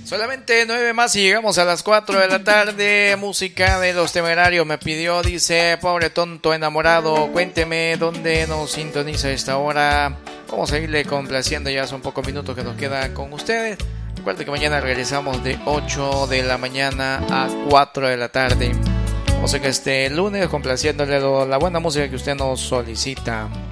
Solamente 9 más y llegamos a las 4 de la tarde. Música de Los Temerarios me pidió, dice, pobre tonto enamorado. Cuénteme dónde nos sintoniza a esta hora. Vamos a irle complaciendo, ya son pocos minutos que nos quedan con ustedes. Recuerde que mañana regresamos de 8 de la mañana a 4 de la tarde. O sea que este lunes complaciéndole la buena música que usted nos solicita.